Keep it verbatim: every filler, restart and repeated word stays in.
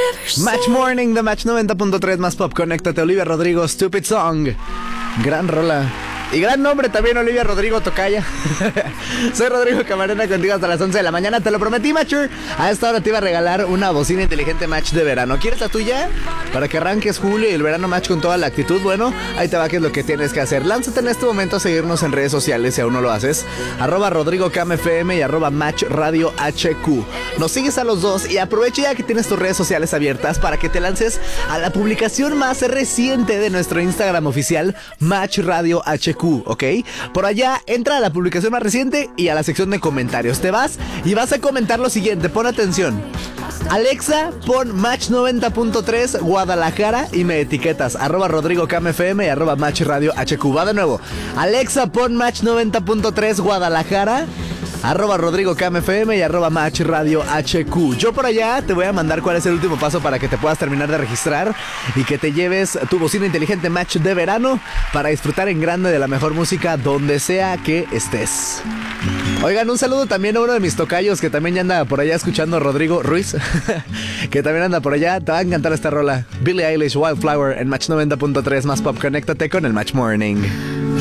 Match Morning de Match noventa punto tres más pop. Conéctate, Olivia Rodrigo, Stupid Song. Gran rola. Y gran nombre también, Olivia Rodrigo Tocaya. Soy Rodrigo Camarena, contigo hasta las once de la mañana. Te lo prometí, Matcher. A esta hora te iba a regalar una bocina inteligente Match de verano. ¿Quieres la tuya? Para que arranques julio y el verano Match con toda la actitud. Bueno, ahí te va, que es lo que tienes que hacer. Lánzate en este momento a seguirnos en redes sociales si aún no lo haces. Arroba Rodrigo Cam F M y arroba Match Radio H Q. Nos sigues a los dos y aprovecha ya que tienes tus redes sociales abiertas para que te lances a la publicación más reciente de nuestro Instagram oficial, Match Radio H Q. ¿Ok? Por allá entra a la publicación más reciente y a la sección de comentarios. Te vas y vas a comentar lo siguiente. Pon atención. Alexa, pon Match noventa punto tres Guadalajara y me etiquetas. Arroba Rodrigo Cam F M y arroba Match Radio H Q. Va de nuevo. Alexa, pon Match noventa punto tres Guadalajara. Arroba Rodrigo Cam F M y arroba Match Radio H Q. Yo por allá te voy a mandar cuál es el último paso para que te puedas terminar de registrar y que te lleves tu bocina inteligente Match de verano para disfrutar en grande de la mejor música donde sea que estés. Oigan, un saludo también a uno de mis tocayos que también ya anda por allá escuchando, Rodrigo Ruiz, que también anda por allá. Te va a encantar esta rola. Billie Eilish, Wildflower en Match noventa punto tres más pop. Conéctate con el Match Morning.